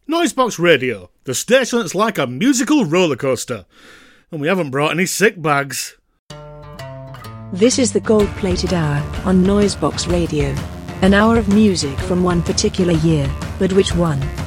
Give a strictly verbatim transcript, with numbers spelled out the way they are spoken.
Noisebox Radio, the station that's like a musical roller coaster. And we haven't brought any sick bags. This is the gold-plated hour on Noisebox Radio. An hour of music from one particular year, but which one?